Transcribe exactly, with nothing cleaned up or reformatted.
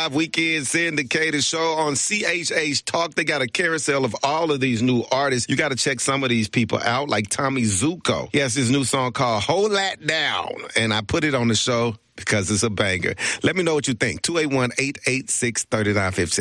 live weekend syndicated show on C H H Talk. They got a carousel of all of these new artists. You got to check some of these people out, like Tommy Zuko. He has his new song called Hold That Down, and I put it on the show because it's a banger. Let me know what you think. two eight one, eight eight six, three nine five six.